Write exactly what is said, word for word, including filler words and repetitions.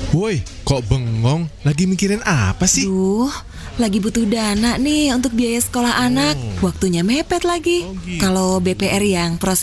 Woi, kok bengong? Lagi mikirin apa sih? Duh, lagi butuh dana nih untuk biaya sekolah anak. Waktunya mepet lagi. Oh, gitu. Kalau B P R yang proses